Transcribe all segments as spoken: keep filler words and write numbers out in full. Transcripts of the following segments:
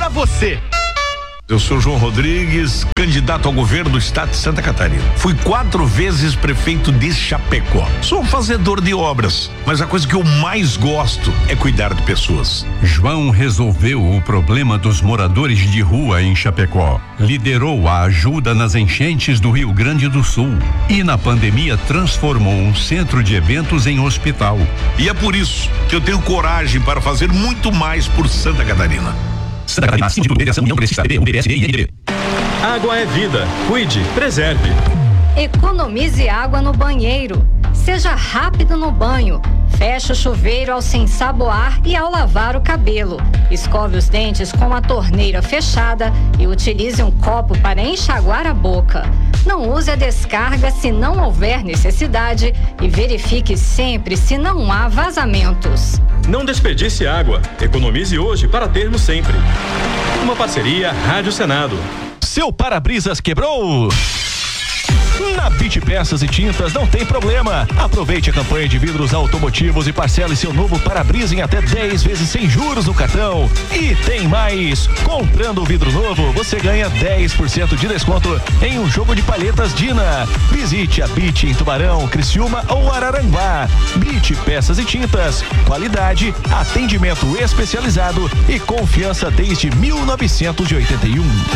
pra você. Eu sou João Rodrigues, candidato ao governo do estado de Santa Catarina. Fui quatro vezes prefeito de Chapecó. Sou um fazedor de obras, mas a coisa que eu mais gosto é cuidar de pessoas. João resolveu o problema dos moradores de rua em Chapecó. Liderou a ajuda nas enchentes do Rio Grande do Sul. E na pandemia transformou um centro de eventos em hospital. E é por isso que eu tenho coragem para fazer muito mais por Santa Catarina. Santa Catarina, Sindicato de Federação União Progressista, P B, U B S e I N D. Água é vida. Cuide, preserve. Economize água no banheiro. Seja rápido no banho. Feche o chuveiro ao se ensaboar e ao lavar o cabelo. Escove os dentes com a torneira fechada e utilize um copo para enxaguar a boca. Não use a descarga se não houver necessidade e verifique sempre se não há vazamentos. Não desperdice água. Economize hoje para termos sempre. Uma parceria Rádio Senado. Seu para-brisas quebrou? Na Beach Peças e Tintas não tem problema. Aproveite a campanha de vidros automotivos e parcele seu novo para-brisa em até dez vezes sem juros no cartão. E tem mais! Comprando o vidro novo, você ganha dez por cento de desconto em um jogo de palhetas Dina. Visite a Beach em Tubarão, Criciúma ou Araranguá. Beach Peças e Tintas. Qualidade, atendimento especializado e confiança desde mil novecentos e oitenta e um.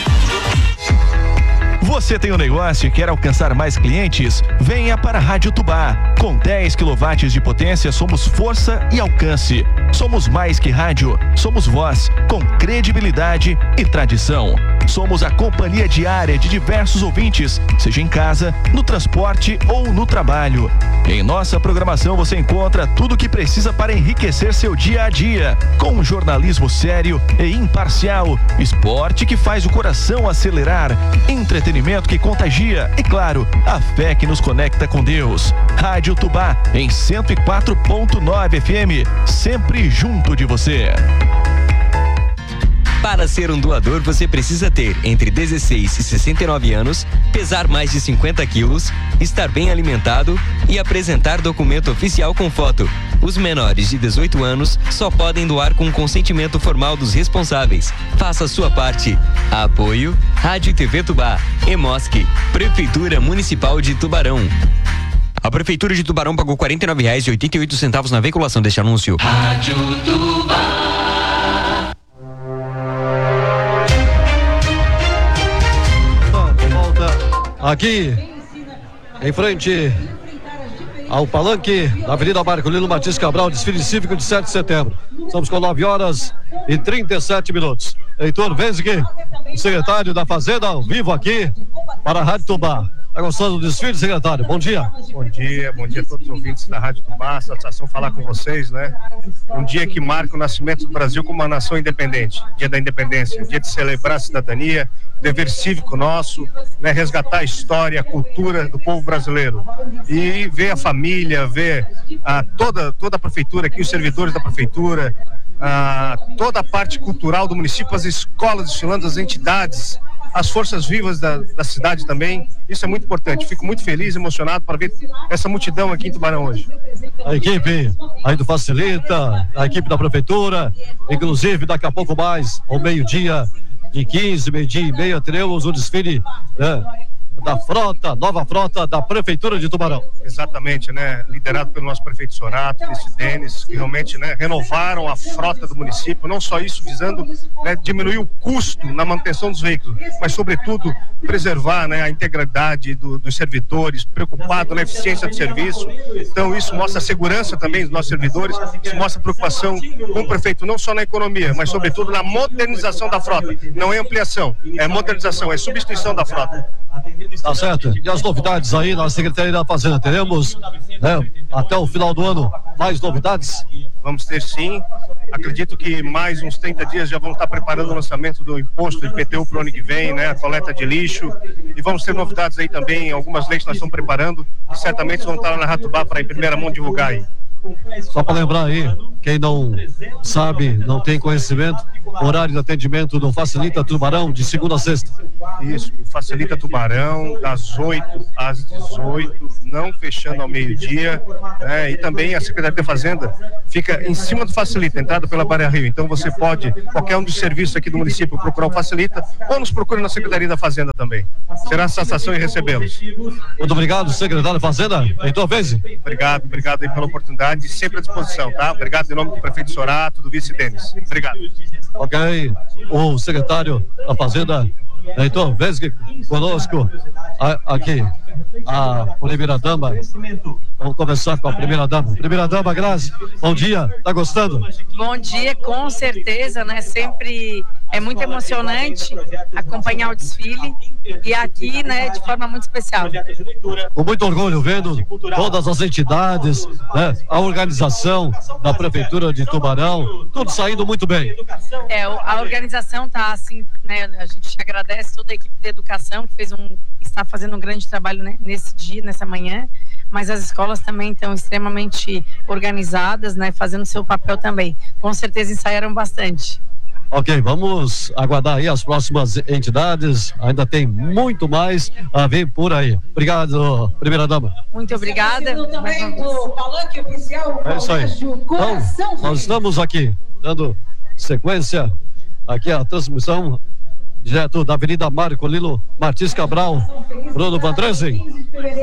Você tem um negócio e quer alcançar mais clientes? Venha para a Rádio Tubá. Com dez quilowatts de potência, somos força e alcance. Somos mais que rádio, somos voz, com credibilidade e tradição. Somos a companhia diária de diversos ouvintes, seja em casa, no transporte ou no trabalho. Em nossa programação você encontra tudo o que precisa para enriquecer seu dia a dia, com um jornalismo sério e imparcial, esporte que faz o coração acelerar, entretenimento que contagia e, claro, a fé que nos conecta com Deus. Rádio Tubá, em cento e quatro ponto nove F M, sempre junto de você. Para ser um doador, você precisa ter entre dezesseis e sessenta e nove anos, pesar mais de cinquenta quilos, estar bem alimentado e apresentar documento oficial com foto. Os menores de dezoito anos só podem doar com consentimento formal dos responsáveis. Faça a sua parte. Apoio Rádio e T V Tubá, Emosc, Prefeitura Municipal de Tubarão. A Prefeitura de Tubarão pagou quarenta e nove reais e oitenta e oito centavos na veiculação deste anúncio. Rádio Tubá. Aqui, em frente ao palanque da Avenida Marcolino Martins Cabral, desfile cívico de sete de setembro. Estamos com nove horas e trinta e sete minutos. Heitor Venzig, o secretário da Fazenda, ao vivo aqui para a Rádio Tubá. Está gostando do desfile, secretário? Bom dia. Bom dia, bom dia a todos os ouvintes da Rádio Tubá. Satisfação falar com vocês, né? Um dia que marca o nascimento do Brasil como uma nação independente. Dia da independência, dia de celebrar a cidadania, dever cívico nosso, né? Resgatar a história, a cultura do povo brasileiro. E ver a família, ver a, toda, toda a prefeitura aqui, os servidores da prefeitura, a, toda a parte cultural do município, as escolas desfilando, as entidades, as forças vivas da, da cidade também. Isso é muito importante. Fico muito feliz, emocionado para ver essa multidão aqui em Tubarão hoje. A equipe aí do Facilita, a equipe da prefeitura, inclusive daqui a pouco mais, ao meio-dia de quinze, meio-dia e meia, teremos o desfile, né, da frota, nova frota da Prefeitura de Tubarão. Exatamente, né? Liderado pelo nosso prefeito Sorato, esse Denis, que realmente, né, renovaram a frota do município, não só isso visando, né, diminuir o custo na manutenção dos veículos, mas sobretudo preservar, né, a integridade do, dos servidores, preocupado na eficiência do serviço. Então isso mostra a segurança também dos nossos servidores, isso mostra a preocupação com o prefeito, não só na economia, mas sobretudo na modernização da frota. Não é ampliação, é modernização, é substituição da frota. Tá certo. E as novidades aí na Secretaria da Fazenda? Teremos, né, até o final do ano mais novidades? Vamos ter sim. Acredito que mais uns trinta dias já vamos estar preparando o lançamento do imposto I P T U para o ano que vem, né? A coleta de lixo. E vamos ter novidades aí também, algumas leis que nós estamos preparando, que certamente vão estar lá na Ratubá para em primeira mão divulgar aí. Só para lembrar aí, quem não sabe, não tem conhecimento, horário de atendimento do Facilita Tubarão de segunda a sexta. Isso, Facilita Tubarão, das oito às dezoito, não fechando ao meio-dia, né? E também a Secretaria da Fazenda fica em cima do Facilita, entrada pela Barra Rio. Então você pode, qualquer um dos serviços aqui do município, procurar o Facilita ou nos procure na Secretaria da Fazenda também. Será satisfação em recebê-los. Muito obrigado, secretário da Fazenda, em tua vez. Obrigado, obrigado aí pela oportunidade, sempre à disposição, tá? Obrigado em nome do prefeito Sorato, do vice Denis. Obrigado. Ok, o secretário da Fazenda, Heitor Vesg, conosco a, aqui, a primeira dama. Vamos conversar com a primeira dama. Primeira dama, Grazi, bom dia, tá gostando? Bom dia, com certeza, né? Sempre é muito emocionante acompanhar o desfile e aqui, né, de forma muito especial. Com muito orgulho, vendo todas as entidades, né, a organização da Prefeitura de Tubarão, tudo saindo muito bem. É, a organização tá assim, né, a gente agradece toda a equipe de educação que fez um, está fazendo um grande trabalho, né, nesse dia, nessa manhã, mas as escolas também estão extremamente organizadas, né, fazendo seu papel também. Com certeza ensaiaram bastante. Ok, vamos aguardar aí as próximas entidades, ainda tem muito mais a vir por aí. Obrigado, primeira dama. Muito obrigada. É isso aí. Então, nós estamos aqui, dando sequência aqui à transmissão, direto da Avenida Marco Lilo Martins Cabral, Bruno Vandresen.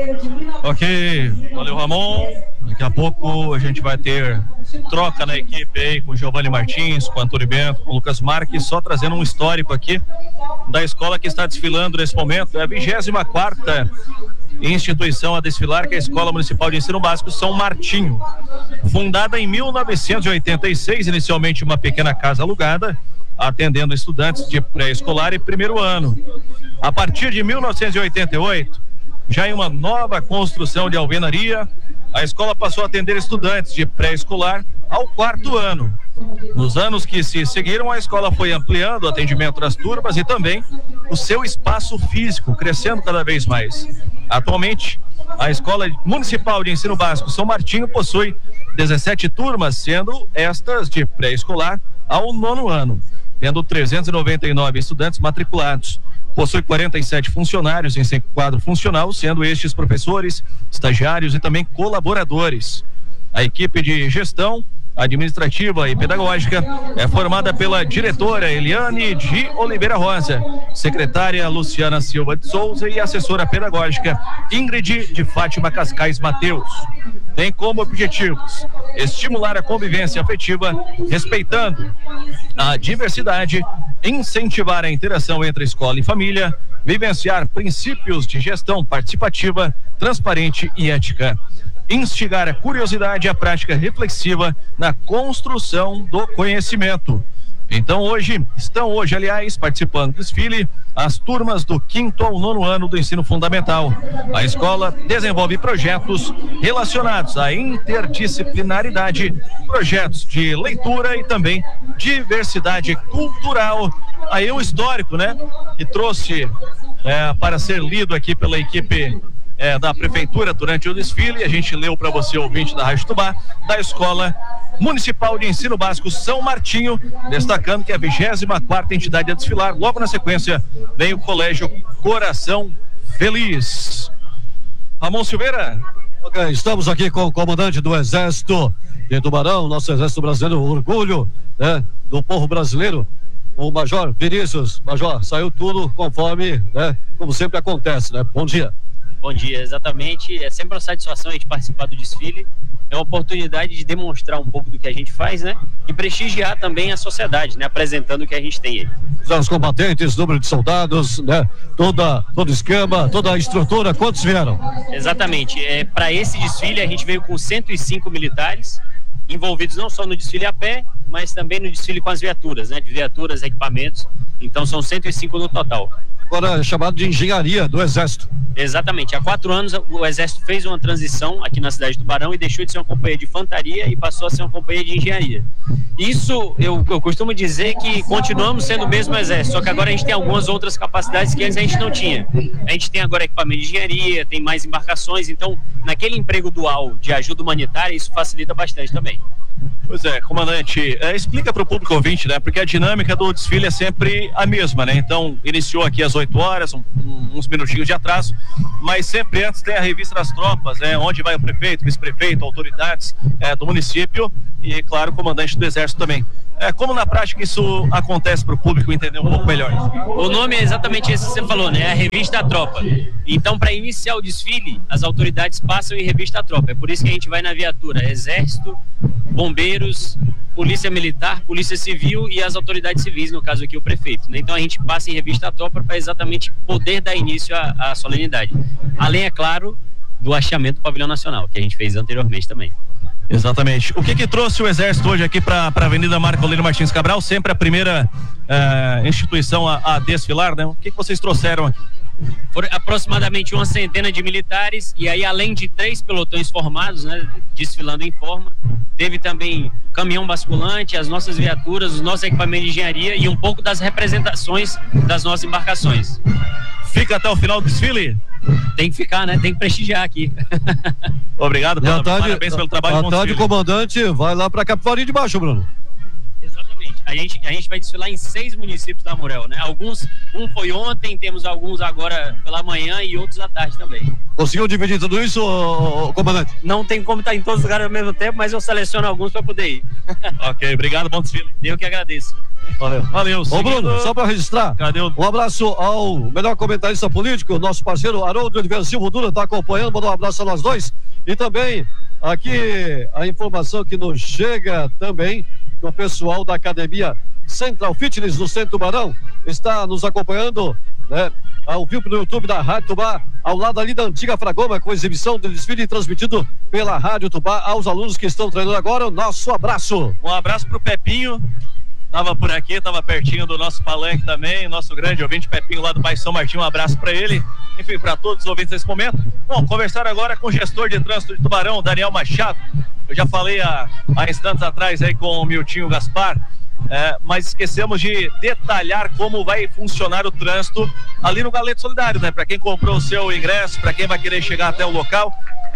Ok, valeu Ramon. Daqui a pouco a gente vai ter troca na equipe aí com o Giovanni Martins, com o Antônio Bento, com o Lucas Marques, só trazendo um histórico aqui da escola que está desfilando nesse momento. É a vigésima quarta instituição a desfilar, que é a Escola Municipal de Ensino Básico São Martinho. Fundada em mil novecentos e oitenta e seis, inicialmente uma pequena casa alugada, atendendo estudantes de pré-escolar e primeiro ano. A partir de mil novecentos e oitenta e oito, já em uma nova construção de alvenaria, a escola passou a atender estudantes de pré-escolar ao quarto ano. Nos anos que se seguiram, a escola foi ampliando o atendimento das turmas e também o seu espaço físico, crescendo cada vez mais. Atualmente, a Escola Municipal de Ensino Básico São Martinho possui dezessete turmas, sendo estas de pré-escolar ao nono ano, tendo trezentos e noventa e nove estudantes matriculados. Possui quarenta e sete funcionários em seu quadro funcional, sendo estes professores, estagiários e também colaboradores. A equipe de gestão administrativa e pedagógica é formada pela diretora Eliane de Oliveira Rosa, secretária Luciana Silva de Souza e assessora pedagógica Ingrid de Fátima Cascais Mateus. Tem como objetivos estimular a convivência afetiva, respeitando a diversidade, incentivar a interação entre escola e família, vivenciar princípios de gestão participativa, transparente e ética. Instigar a curiosidade e a prática reflexiva na construção do conhecimento. Então hoje, estão hoje, aliás, participando do desfile as turmas do quinto ao nono ano do ensino fundamental. A escola desenvolve projetos relacionados à interdisciplinaridade, projetos de leitura e também diversidade cultural. Aí um histórico, né, que trouxe é, para ser lido aqui pela equipe É, da prefeitura durante o desfile. A gente leu para você, ouvinte da Rádio Tubá, da Escola Municipal de Ensino Básico São Martinho, destacando que é a vigésima quarta entidade a desfilar. Logo na sequência vem o Colégio Coração Feliz. Ramon Silveira. Ok, estamos aqui com o comandante do Exército de Tubarão, nosso Exército Brasileiro, orgulho, né, do povo brasileiro, o Major Vinícius. Major, saiu tudo conforme, né, como sempre acontece, né? Bom dia. Bom dia, exatamente. É sempre uma satisfação a gente participar do desfile. É uma oportunidade de demonstrar um pouco do que a gente faz, né? E prestigiar também a sociedade, né? Apresentando o que a gente tem aí. Os combatentes, número de soldados, né? Toda, todo esquema, toda a estrutura, quantos vieram? Exatamente. É, para esse desfile a gente veio com cento e cinco militares envolvidos não só no desfile a pé, mas também no desfile com as viaturas, né? De viaturas, equipamentos. Então são cento e cinco no total. agora é chamado de engenharia do Exército. Exatamente. Há quatro anos o Exército fez uma transição aqui na cidade de Tubarão e deixou de ser uma companhia de infantaria e passou a ser uma companhia de engenharia. Isso, eu, eu costumo dizer que continuamos sendo o mesmo Exército, só que agora a gente tem algumas outras capacidades que antes a gente não tinha. A gente tem agora equipamento de engenharia, tem mais embarcações, então naquele emprego dual de ajuda humanitária isso facilita bastante também. Pois é, comandante, é, explica para o público ouvinte, né? Porque a dinâmica do desfile é sempre a mesma, né? Então, iniciou aqui às oito horas, um, um, uns minutinhos de atraso, mas sempre antes tem a revista das tropas, né? Onde vai o prefeito, vice-prefeito, autoridades é, do município e, claro, o comandante do Exército também. É, como na prática isso acontece para o público entender um pouco melhor? O nome é exatamente esse que você falou, né? É a revista da tropa. Então, para iniciar o desfile, as autoridades passam em revista da tropa. É por isso que a gente vai na viatura Exército, Bombeiros, Polícia Militar, Polícia Civil e as autoridades civis, no caso aqui o prefeito, né? Então a gente passa em revista da tropa para exatamente poder dar início à, à solenidade. Além, é claro, do hasteamento do Pavilhão Nacional, que a gente fez anteriormente também. Exatamente. O que que trouxe o Exército hoje aqui para a Avenida Marco Aurélio Martins Cabral, sempre a primeira uh, instituição a, a desfilar, né? O que que vocês trouxeram aqui? Foram aproximadamente uma centena de militares e aí além de três pelotões formados, né, desfilando em forma, teve também o caminhão basculante, as nossas viaturas, os nossos equipamentos de engenharia e um pouco das representações das nossas embarcações. Fica até o final do desfile? Tem que ficar, né? Tem que prestigiar aqui. Obrigado, Bruno. Parabéns pelo trabalho. À tarde, o comandante vai lá para Capivari de Baixo, Bruno. Exatamente. A gente, a gente vai desfilar em seis municípios da Amurel, né? Alguns, um foi ontem, temos alguns agora pela manhã e outros à tarde também. Conseguiu dividir tudo isso, comandante? Não tem como estar em todos os lugares ao mesmo tempo, mas eu seleciono alguns para poder ir. Ok, obrigado, bom desfile. Eu que agradeço. Valeu. Valeu. Ô Bruno, só para registrar, Cadê o... um abraço ao melhor comentarista político, nosso parceiro Haroldo de Oliveira Silva Dura, está acompanhando, mandou um abraço a nós dois. E também aqui a informação que nos chega também, que o pessoal da Academia Central Fitness do Centro Tubarão está nos acompanhando, né, ao vivo no YouTube da Rádio Tubá, ao lado ali da antiga Fragoma, com exibição do desfile transmitido pela Rádio Tubá aos alunos que estão treinando agora. O nosso abraço. Um abraço pro Pepinho, tava por aqui, tava pertinho do nosso palanque também, nosso grande ouvinte Pepinho lá do bairro São Martinho, um abraço para ele, enfim, para todos os ouvintes nesse momento. Bom, conversar agora com o gestor de trânsito de Tubarão, Daniel Machado. Eu já falei há, há instantes atrás aí com o Miltinho Gaspar, é, mas esquecemos de detalhar como vai funcionar o trânsito ali no Galeto Solidário, né? Para quem comprou o seu ingresso, para quem vai querer chegar até o local.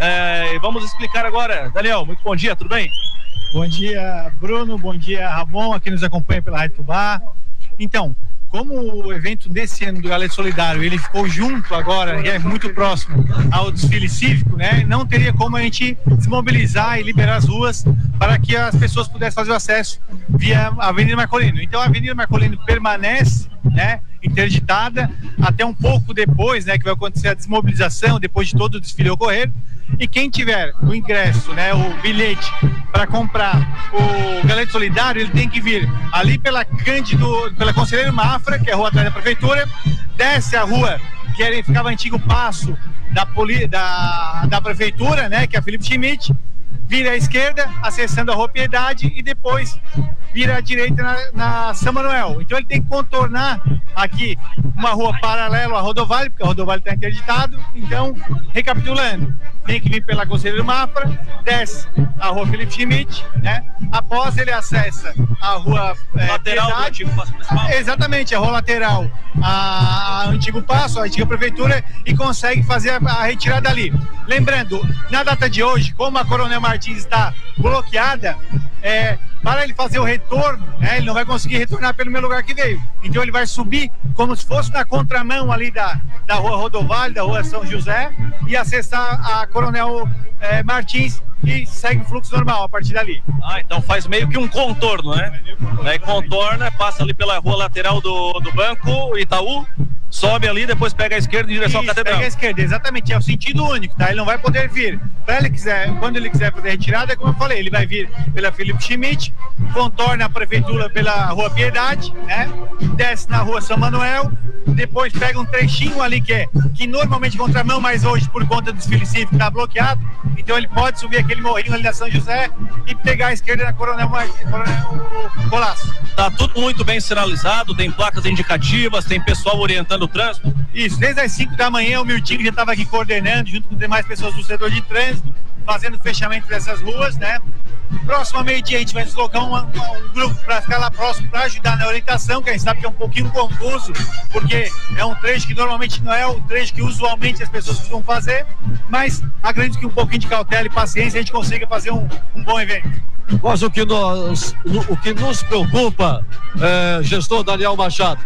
É, vamos explicar agora. Daniel, muito bom dia, tudo bem? Bom dia, Bruno, bom dia, Ramon, aqui nos acompanha pela Rádio Tubá. Então, como o evento desse ano do Galeto Solidário, ele ficou junto agora, é muito próximo ao desfile cívico, né? Não teria como a gente desmobilizar e liberar as ruas para que as pessoas pudessem fazer o acesso via Avenida Marcolino. Então a Avenida Marcolino permanece, né, interditada até um pouco depois, né, que vai acontecer a desmobilização, depois de todo o desfile ocorrer. E quem tiver o ingresso, né, o bilhete para comprar o Galeto Solidário, ele tem que vir ali pela Cândido, pela Conselheiro Mafra, que é a rua atrás da prefeitura, desce a rua que era, ficava antigo passo da, poli, da, da prefeitura, né, que é a Felipe Schmidt, vira à esquerda, acessando a Rua Piedade e depois vira à direita na, na São Manuel. Então ele tem que contornar aqui uma rua paralela à Rodovalho, porque a Rodovalho está interditado. Então, recapitulando, tem que vir pela Conselheiro Mafra, desce a Rua Felipe Schmidt, né? Após ele acessa a Rua é, lateral Piedade, do antigo passo municipal. Exatamente, a rua lateral a, a antigo passo, a antiga prefeitura, e consegue fazer a, a retirada ali. Lembrando, na data de hoje, como a Coronel Martins está bloqueada, é, para ele fazer o retorno, né, ele não vai conseguir retornar pelo meu lugar que veio. Então ele vai subir como se fosse na contramão ali da, da Rua Rodovalho, da Rua São José, e acessar a Coronel é, Martins e segue o fluxo normal a partir dali. Ah, então faz meio que um contorno, né? Daí contorna, passa ali pela rua lateral do, do Banco Itaú, sobe ali, depois pega a esquerda em direção Isso, à Catedral. Pega a esquerda, exatamente, é o sentido único, tá? Ele não vai poder vir. Para ele quiser, quando ele quiser fazer retirada, é como eu falei, ele vai vir pela Felipe Schmidt, contorna a prefeitura pela Rua Piedade, né? Desce na Rua São Manuel, depois pega um trechinho ali que é que normalmente contramão, mas hoje por conta do desfile cívico está bloqueado, então ele pode subir aquele morrinho ali da São José e pegar a esquerda na Coronel, Coronel Colasso. Tá tudo muito bem sinalizado, tem placas indicativas, tem pessoal orientando trânsito? Isso, desde as cinco da manhã o Miltinho já estava aqui coordenando, junto com demais pessoas do setor de trânsito, fazendo fechamento dessas ruas, né? Próximo a meio-dia a gente vai deslocar uma, um grupo para ficar lá próximo para ajudar na orientação, que a gente sabe que é um pouquinho confuso, porque é um trecho que normalmente não é o trecho que usualmente as pessoas costumam fazer, mas acredito que um pouquinho de cautela e paciência a gente consiga fazer um, um bom evento. Mas o que nos, o que nos preocupa, é, gestor Daniel Machado,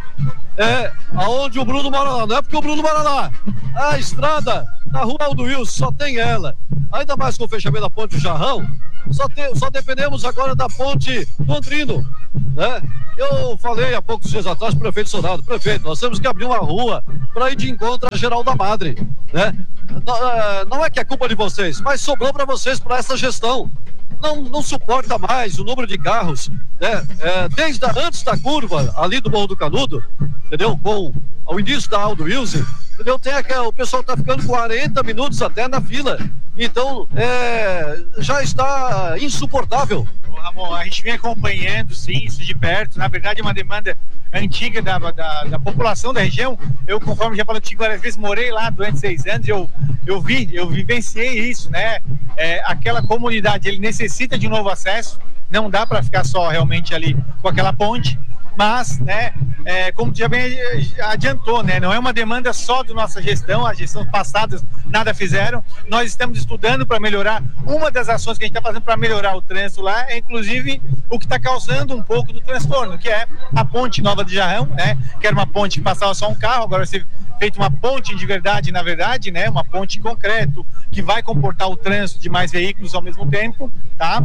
é aonde o Bruno mora lá. Não é porque o Bruno mora lá. A estrada na rua Aldo Wilson só tem ela. Ainda mais com o fechamento da ponte do Jarrão, só, tem, só dependemos agora da ponte Londrino, né? Eu falei há poucos dias atrás pro prefeito Sonaldo, prefeito, nós temos que abrir uma rua para ir de encontro a Geralda Madre, né? Não, não é que é culpa de vocês, mas sobrou para vocês, para essa gestão. Não, não suporta mais o número de carros, né? É, desde a, antes da curva ali do Morro do Canudo, entendeu? Com ao início da Aldo Wilson, entendeu? Tem aquela, o pessoal está ficando quarenta minutos até na fila. Então, é, já está insuportável. Ô, Ramon, a gente vem acompanhando, sim, isso de perto. Na verdade, é uma demanda antiga da, da, da população da região. Eu, conforme já falei contigo várias vezes, morei lá durante seis anos. Eu, eu vi, eu vivenciei isso, né? É, aquela comunidade, ele necessita de um novo acesso. Não dá para ficar só realmente ali com aquela ponte. Mas, né, é, como já bem adiantou, né, não é uma demanda só da nossa gestão, as gestões passadas nada fizeram. Nós estamos estudando para melhorar. Uma das ações que a gente está fazendo para melhorar o trânsito lá é, inclusive, o que está causando um pouco do transtorno, que é a ponte nova de Jarrão, né, que era uma ponte que passava só um carro, agora você feito uma ponte de verdade, na verdade, né, uma ponte concreto que vai comportar o trânsito de mais veículos ao mesmo tempo, tá?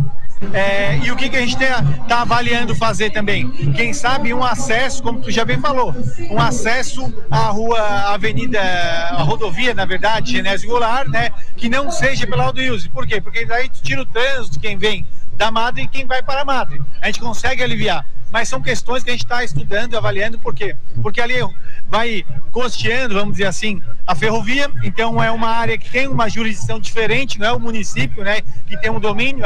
É, e o que, que a gente está tá avaliando fazer também? Quem sabe um acesso, como tu já bem falou, um acesso à rua, à avenida, à rodovia, na verdade, Genésio Goulart, né? Que não seja pela Aldo Wilson. Por quê? Porque daí tu tira o trânsito de quem vem da Madre e quem vai para a Madre. A gente consegue aliviar. Mas são questões que a gente está estudando e avaliando, por quê? Porque ali vai custeando, vamos dizer assim, a ferrovia, então é uma área que tem uma jurisdição diferente, não é o município, né, que tem um domínio,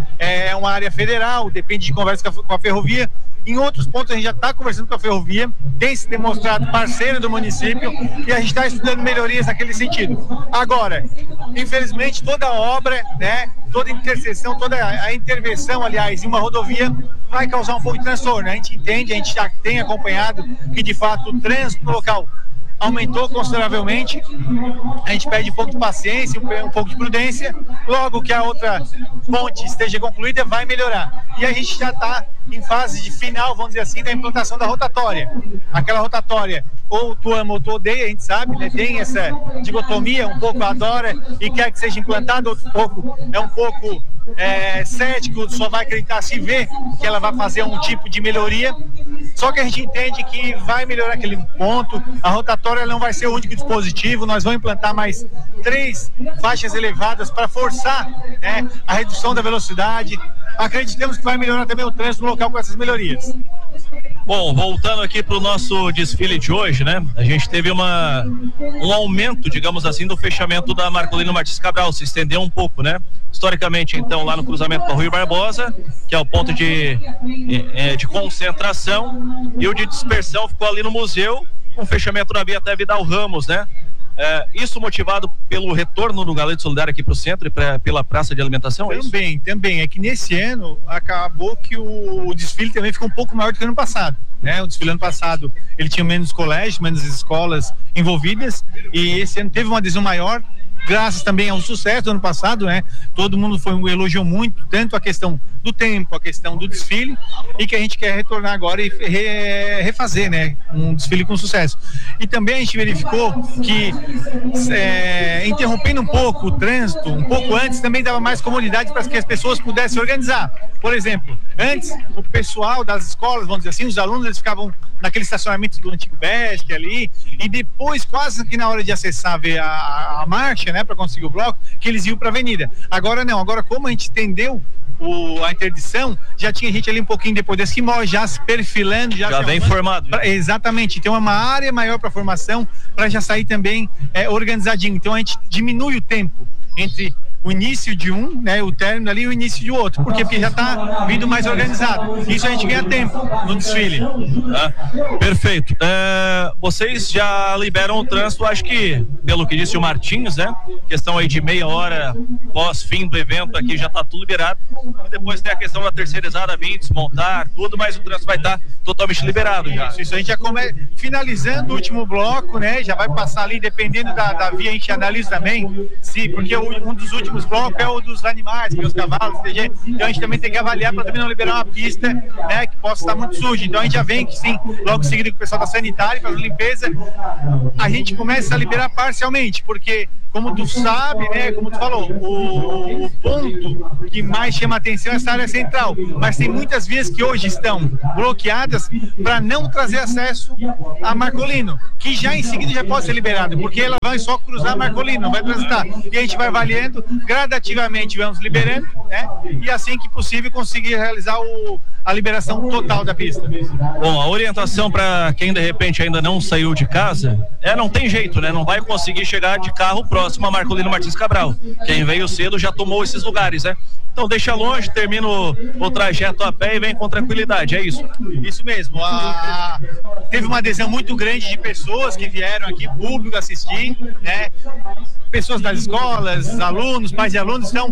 é uma área federal, depende de conversa com a ferrovia. Em outros pontos a gente já está conversando com a ferrovia, tem se demonstrado parceiro do município e a gente está estudando melhorias naquele sentido. Agora, infelizmente, toda obra, né, toda interseção, toda a intervenção, aliás, em uma rodovia vai causar um pouco de transtorno. A gente entende, a gente já tem acompanhado que, de fato, o trânsito no local aumentou consideravelmente. A gente pede um pouco de paciência, um pouco de prudência. Logo que a outra ponte esteja concluída, vai melhorar. E a gente já está em fase de final, vamos dizer assim, da implantação da rotatória. Aquela rotatória, ou tu ama ou tu odeia, a gente sabe, né? Tem essa dicotomia, um pouco adora e quer que seja implantado, outro pouco é um pouco é, cético, só vai acreditar se ver que ela vai fazer um tipo de melhoria. Só que a gente entende que vai melhorar aquele ponto. A rotatória não vai ser o único dispositivo, nós vamos implantar mais três faixas elevadas para forçar, né, a redução da velocidade. Acreditamos que vai melhorar também o trânsito no local com essas melhorias. Bom, voltando aqui para o nosso desfile de hoje, né? A gente teve uma, um aumento, digamos assim, do fechamento da Marcolino Martins Cabral, se estendeu um pouco, né? Historicamente, então, lá no cruzamento com o Rui Barbosa, que é o ponto de, de, de concentração, e o de dispersão ficou ali no museu, com fechamento na via até Vidal Ramos, né? É, isso motivado pelo retorno do Galeto Solidário aqui para o centro e pra, pela praça de alimentação? Também, é também. É que nesse ano acabou que o, o desfile também ficou um pouco maior do que ano passado, né? O desfile ano passado ele tinha menos colégios, menos escolas envolvidas, e esse ano teve uma adesão maior, graças também ao sucesso do ano passado, né? Todo mundo foi, elogiou muito, tanto a questão do tempo, a questão do desfile, e que a gente quer retornar agora e re, refazer, né? Um desfile com sucesso. E também a gente verificou que, é, interrompendo um pouco o trânsito, um pouco antes, também dava mais comodidade para que as pessoas pudessem organizar. Por exemplo, antes, o pessoal das escolas, vamos dizer assim, os alunos, eles ficavam naquele estacionamento do antigo B E S C ali, e depois, quase que na hora de acessar ver a, a marcha, né, para conseguir o bloco, que eles iam para a avenida. Agora não, agora como a gente estendeu o, a interdição, já tinha gente ali um pouquinho depois desse que já se perfilando, já, já se bem formado. Pra, exatamente, tem uma área maior para formação, para já sair também é, organizadinho. Então a gente diminui o tempo entre o início de um, né, o término ali e o início de outro. Por quê? Porque já está vindo mais organizado. Isso a gente ganha tempo no desfile. Ah, perfeito. É, vocês já liberam o trânsito, acho que, pelo que disse o Martins, né? Questão aí de meia hora pós-fim do evento aqui já está tudo liberado. E depois tem a questão da terceirizada vir, desmontar, tudo, mas o trânsito vai estar tá totalmente liberado já. Isso, isso a gente já come... finalizando o último bloco, né? Já vai passar ali, dependendo da, da via, a gente analisa também, sim, porque o, um dos últimos blocos é o dos animais, que é os cavalos, então a gente também tem que avaliar para também não liberar uma pista, né, que possa estar muito suja. Então a gente já vem que sim, logo em seguida com o pessoal da sanitária fazendo limpeza, a gente começa a liberar parcialmente, porque como tu sabe, né, como tu falou, o, o ponto que mais chama atenção é essa área central, mas tem muitas vias que hoje estão bloqueadas para não trazer acesso a Marcolino, que já em seguida já pode ser liberado, porque ela vai só cruzar Marcolino, não vai transitar. E a gente vai avaliando, gradativamente vamos liberando, né, e assim que possível conseguir realizar o, a liberação total da pista. Bom, a orientação para quem de repente ainda não saiu de casa é, não tem jeito, né, não vai conseguir chegar de carro próximo a Marcolino Martins Cabral. Quem veio cedo já tomou esses lugares, né? Então deixa longe, termina o, o trajeto a pé e vem com tranquilidade, é isso? Isso mesmo. A... Teve uma adesão muito grande de pessoas que vieram aqui, público, assistir, né? Pessoas das escolas, alunos, pais de alunos, então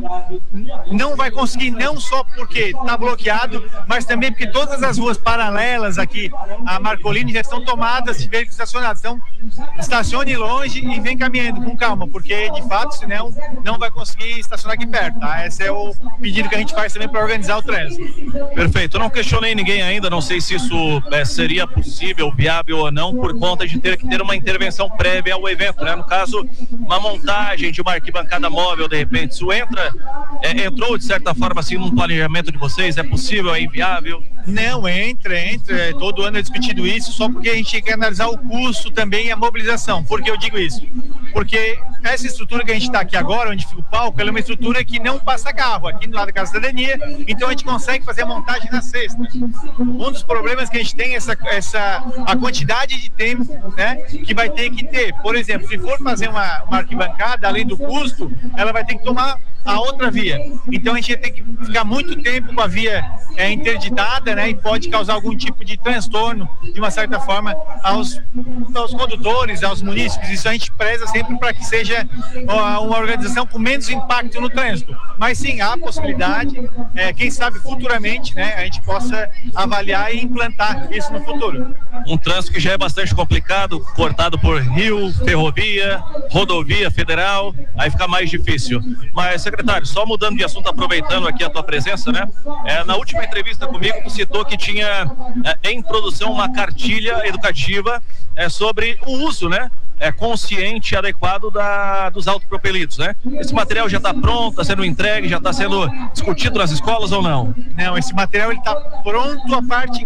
não vai conseguir, não só porque está bloqueado, mas também porque todas as ruas paralelas aqui a Marcolino já estão tomadas de veículos estacionados. Então estacione longe e vem caminhando com calma, porque de fato senão não vai conseguir estacionar aqui perto, tá? Esse é o pedido que a gente faz também para organizar o trânsito. Perfeito, eu não questionei ninguém ainda, não sei se isso é, seria possível, viável ou não, por conta de ter que ter uma intervenção prévia ao evento, né? No caso, uma montagem de uma arquibancada móvel, de repente, isso entra, é, entrou de certa forma assim num planejamento de vocês, é possível, é inviável? Não, entra, entra, todo ano é discutido isso, só porque a gente tem que analisar o custo também e a mobilização. Por que eu digo isso? Porque essa estrutura que a gente está aqui agora, onde fica o palco, ela é uma estrutura que não passa carro, aqui do lado da Casa da Cidadania, então a gente consegue fazer a montagem na sexta. Um dos problemas que a gente tem é essa, essa, a quantidade de tempo, né, que vai ter que ter. Por exemplo, se for fazer uma, uma arquibancada, além do custo, ela vai ter que tomar a outra via. Então a gente tem que ficar muito tempo com a via é, interditada, né, e pode causar algum tipo de transtorno, de uma certa forma, aos, aos condutores, aos munícipes. Isso a gente preza sempre para que seja ó, uma organização com menos impacto no trânsito. Mas sim, há a possibilidade, é, quem sabe futuramente, né, a gente possa avaliar e implantar isso no futuro. Um trânsito que já é bastante complicado, cortado por rio, ferrovia, rodovia federal, aí fica mais difícil. Mas, secretário, só mudando de assunto, aproveitando aqui a tua presença, né? É, na última entrevista comigo, tu citou que tinha é, em produção uma cartilha educativa é, sobre o uso, né? É, consciente e adequado da, dos autopropelidos, né? Esse material já está pronto, está sendo entregue, já está sendo discutido nas escolas ou não? Não, esse material está pronto, a parte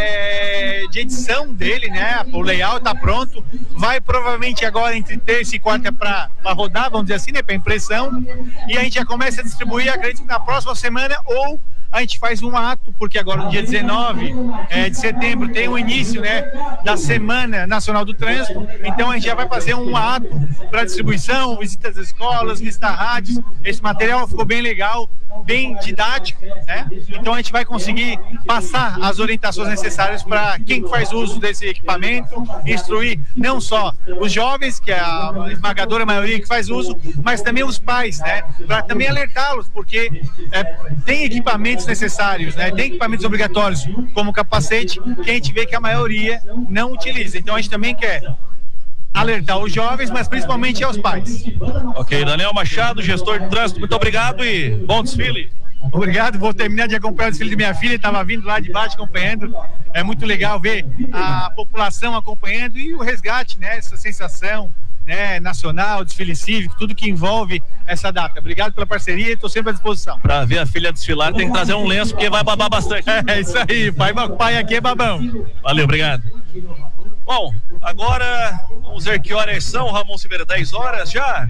é, de edição dele, né? O layout está pronto, vai provavelmente agora entre terça e quarta para rodar, vamos dizer assim, né? Para impressão, e a gente já começa a distribuir, acredito que na próxima semana, ou a gente faz um ato, porque agora no dia dezenove é, de setembro tem o início, né, da Semana Nacional do Trânsito, então a gente já vai fazer um ato para distribuição, visita às escolas, visita a rádios. Esse material ficou bem legal, bem didático, né? Então a gente vai conseguir passar as orientações necessárias para quem faz uso desse equipamento, instruir não só os jovens, que é a esmagadora maioria que faz uso, mas também os pais, né? Para também alertá-los, porque é, tem equipamentos necessários, né? Tem equipamentos obrigatórios, como capacete, que a gente vê que a maioria não utiliza. Então a gente também quer alertar os jovens, mas principalmente aos pais. Ok, Daniel Machado, gestor de trânsito, muito obrigado e bom desfile. Obrigado, vou terminar de acompanhar o desfile de minha filha, estava vindo lá de baixo acompanhando. É muito legal ver a população acompanhando e o resgate, né? Essa sensação, né, nacional, desfile cívico, tudo que envolve essa data. Obrigado pela parceria e estou sempre à disposição. Para ver a filha desfilar tem que trazer um lenço, porque vai babar bastante. É isso aí, pai, pai aqui é babão. Valeu, obrigado. Bom, agora vamos ver que horas são, Ramon Silveira, dez horas já?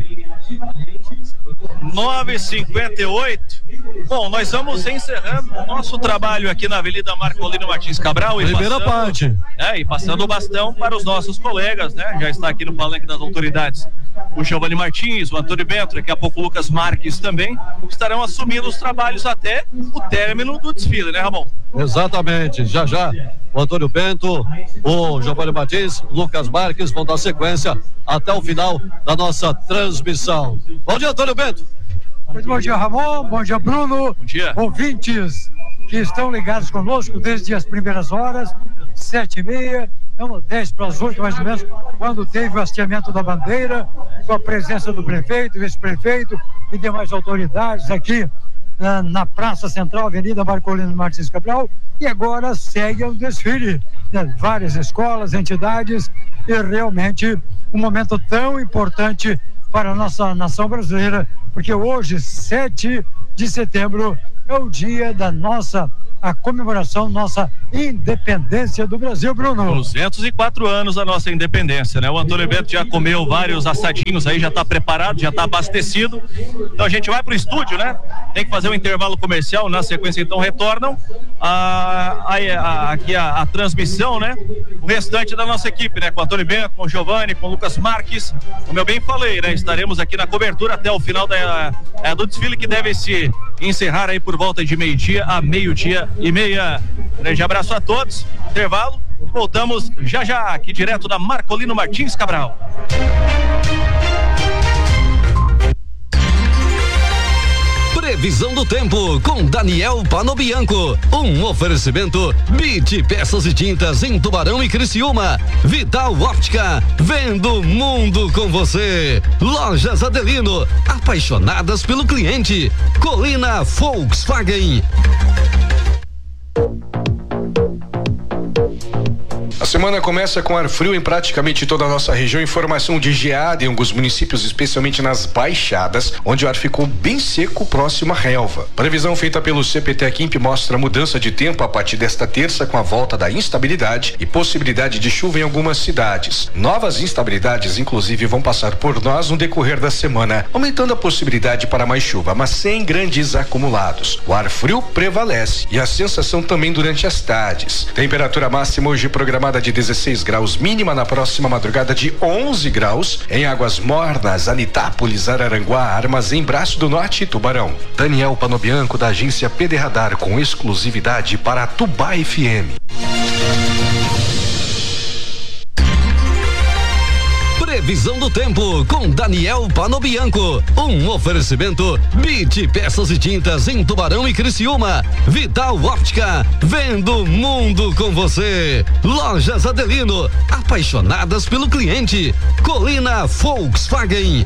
nove e cinquenta e oito. Bom, nós vamos encerrando o nosso trabalho aqui na Avenida Marcolino Martins Cabral. E primeira passando, parte. É, e passando o bastão para os nossos colegas, né? Já está aqui no palanque das autoridades. o Giovanni Martins, o Antônio Bento, daqui a pouco o Lucas Marques também, estarão assumindo os trabalhos até o término do desfile, né, Ramon? Exatamente, já já o Antônio Bento, o Giovanni Martins, Lucas Marques vão dar sequência até o final da nossa transmissão. Bom dia, Antônio Bento. Muito bom dia, Ramon, bom dia, Bruno. Bom dia. Ouvintes que estão ligados conosco desde as primeiras horas, sete e meia, não, dez para as oito mais ou menos, quando teve o hasteamento da bandeira, com a presença do prefeito, vice-prefeito e demais autoridades aqui na, na Praça Central, Avenida Marcolino Martins Cabral, e agora segue o desfile, né? Várias escolas, entidades, e realmente um momento tão importante para a nossa nação brasileira, porque hoje, sete de setembro, é o dia da nossa a comemoração, nossa independência do Brasil, Bruno. duzentos e quatro anos da nossa independência, né? O Antônio Bento já comeu vários assadinhos aí, já tá preparado, já tá abastecido. Então a gente vai pro estúdio, né? Tem que fazer um intervalo comercial, na sequência então retornam a, a, a, aqui a, a transmissão, né? O restante da nossa equipe, né? Com o Antônio Bento, com o Giovanni, com o Lucas Marques, como eu bem falei, né? Estaremos aqui na cobertura até o final da, é, do desfile, que deve se encerrar aí por volta de meio-dia a meio-dia e meia. Grande abraço a todos, intervalo, voltamos já já aqui direto da Marcolino Martins Cabral. Previsão do tempo com Daniel Panobianco. Um oferecimento Bit Peças e Tintas em Tubarão e Criciúma. Vital Óptica, vendo o mundo com você. Lojas Adelino, apaixonadas pelo cliente. Colina Volkswagen. A semana começa com ar frio em praticamente toda a nossa região. Informação de geada em alguns municípios, especialmente nas baixadas, onde o ar ficou bem seco próximo à relva. Previsão feita pelo C P T Aquimp mostra mudança de tempo a partir desta terça, com a volta da instabilidade e possibilidade de chuva em algumas cidades. Novas instabilidades, inclusive, vão passar por nós no decorrer da semana, aumentando a possibilidade para mais chuva, mas sem grandes acumulados. O ar frio prevalece e a sensação também durante as tardes. Temperatura máxima hoje programada de dezesseis graus, mínima na próxima madrugada de onze graus em Águas Mornas, Anitápolis, Araranguá, Armazém, Braço do Norte e Tubarão. Daniel Panobianco, da agência P D Radar, com exclusividade para Tubá F M. Previsão do tempo com Daniel Panobianco. Um oferecimento Bit Peças e Tintas em Tubarão e Criciúma. Vital Óptica, vendo o mundo com você. Lojas Adelino, apaixonadas pelo cliente. Colina Volkswagen.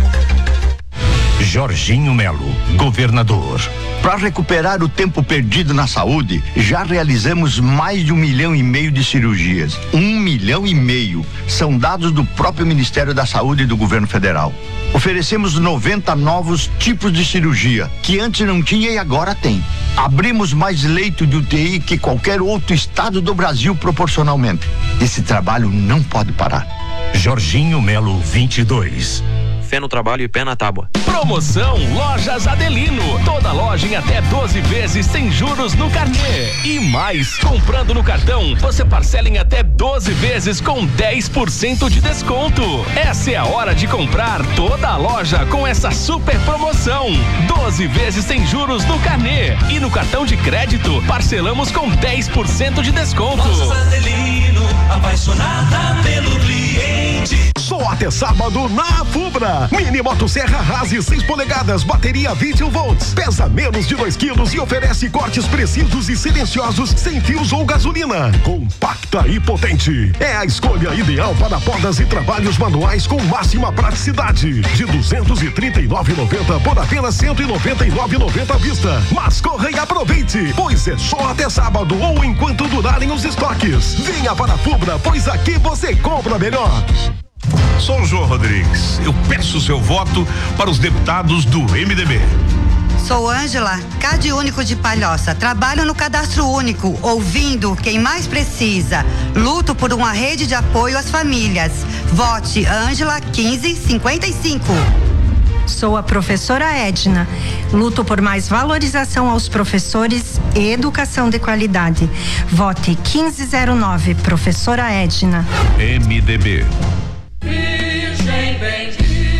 Jorginho Melo, governador. Para recuperar o tempo perdido na saúde, já realizamos mais de um milhão e meio de cirurgias. Um milhão e meio são dados do próprio Ministério da Saúde e do Governo Federal. Oferecemos noventa novos tipos de cirurgia, que antes não tinha e agora tem. Abrimos mais leito de U T I que qualquer outro estado do Brasil proporcionalmente. Esse trabalho não pode parar. Jorginho Melo vinte e dois. Fé no trabalho e pé na tábua. Promoção Lojas Adelino. Toda loja em até doze vezes sem juros no carnê. E mais, comprando no cartão, você parcela em até doze vezes com dez por cento de desconto. Essa é a hora de comprar toda a loja com essa super promoção. doze vezes sem juros no carnê. E no cartão de crédito, parcelamos com dez por cento de desconto. Lojas Adelino, apaixonada pelo cliente. Só até sábado na Fubra. Mini Motosserra Rase seis polegadas, bateria vinte e um volts, pesa menos de dois quilos e oferece cortes precisos e silenciosos sem fios ou gasolina. Compacta e potente. É a escolha ideal para podas e trabalhos manuais com máxima praticidade. De duzentos e trinta e nove reais e noventa centavos por apenas cento e noventa e nove reais e noventa centavos à vista. Mas corra e aproveite, pois é só até sábado ou enquanto durarem os estoques. Venha para a Fubra, pois aqui você compra melhor. Sou o João Rodrigues. Eu peço o seu voto para os deputados do M D B. Sou Ângela, Cade Único de Palhoça. Trabalho no Cadastro Único, ouvindo quem mais precisa. Luto por uma rede de apoio às famílias. Vote Ângela quinze cinquenta e cinco. Sou a professora Edna. Luto por mais valorização aos professores e educação de qualidade. Vote quinze zero nove, professora Edna. M D B. Virgem bendita.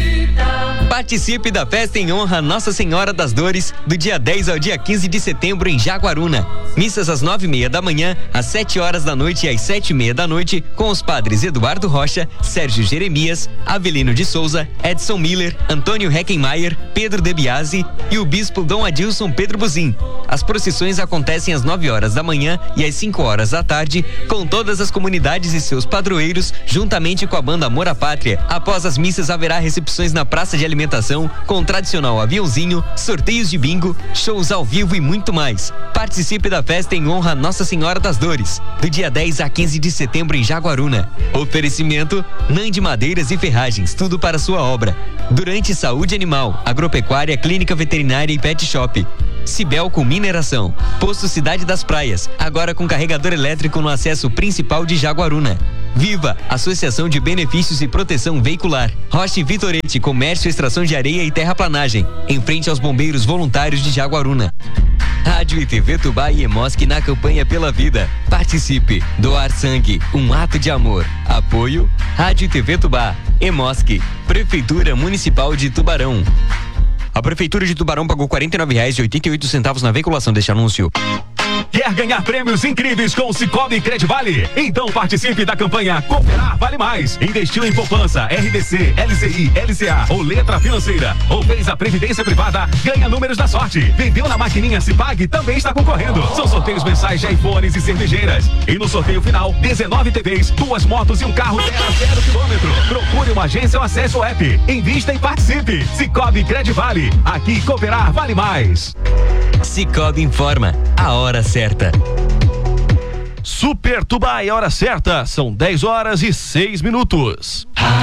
Participe da festa em honra a Nossa Senhora das Dores, do dia dez ao dia quinze de setembro em Jaguaruna. Missas às nove e meia da manhã, às sete horas da noite e às sete e meia da noite, com os padres Eduardo Rocha, Sérgio Jeremias, Avelino de Souza, Edson Miller, Antônio Heckenmaier, Pedro De Biasi e o bispo Dom Adilson Pedro Buzin. As procissões acontecem às nove horas da manhã e às cinco horas da tarde, com todas as comunidades e seus padroeiros, juntamente com a banda Amor à Pátria. Após as missas haverá recepções na praça de alimentação, com o tradicional aviãozinho, sorteios de bingo, shows ao vivo e muito mais. Participe da festa em honra a Nossa Senhora das Dores, do dia dez a quinze de setembro em Jaguaruna. Oferecimento Nandi Madeiras e Ferragens, tudo para sua obra. Durante Saúde Animal, Agropecuária, Clínica Veterinária e Pet Shop. Cibelco Mineração, Posto Cidade das Praias, agora com carregador elétrico no acesso principal de Jaguaruna. Viva, Associação de Benefícios e Proteção Veicular. Roche Vitorete, Comércio, Extração de Areia e Terraplanagem, em frente aos Bombeiros Voluntários de Jaguaruna. Rádio e T V Tubá e Emosc na campanha pela vida. Participe. Doar sangue, um ato de amor. Apoio Rádio e T V Tubá, Emosc, Prefeitura Municipal de Tubarão. A Prefeitura de Tubarão pagou quarenta e nove reais e oitenta e oito centavos na veiculação deste anúncio. Quer ganhar prêmios incríveis com o Cicobi Credvale? Então participe da campanha Cooperar Vale Mais. Investiu em poupança, R D C, L C I, L C A ou letra financeira, ou fez a previdência privada, ganha números da sorte. Vendeu na maquininha Cipag, também está concorrendo. São sorteios mensais de iPhones e cervejeiras. E no sorteio final, dezenove T Vs, duas motos e um carro zero a zero quilômetro. Procure uma agência ou acesse o app. Invista e participe. Cicobi Credvale. Aqui Cooperar Vale Mais. Cicobi informa a hora certa. Super Tubá é a hora certa. São dez horas e seis minutos.